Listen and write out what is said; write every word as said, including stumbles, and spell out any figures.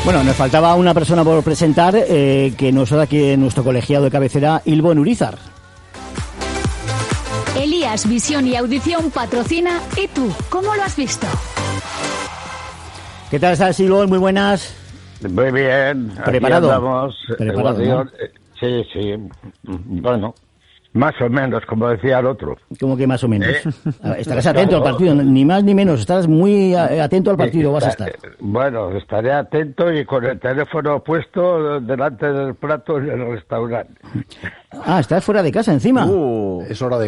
Bueno, nos faltaba una persona por presentar, eh, que nos da aquí nuestro colegiado de cabecera, Ilbon Urizar. Elías Visión y Audición patrocina. ¿Y tú, cómo lo has visto? ¿Qué tal estás, Ilbon? Muy buenas. Muy bien. ¿Preparado? Aquí andamos. ¿Preparado, Guardián, no? Sí, sí. Bueno, más o menos, como decía el otro. ¿Cómo que más o menos? ¿Eh? Estarás atento al partido, ni más ni menos. Estarás muy atento al partido, vas a estar. Bueno, estaré atento y con el teléfono puesto delante del plato en el restaurante. Ah, estás fuera de casa encima. Uh, es hora de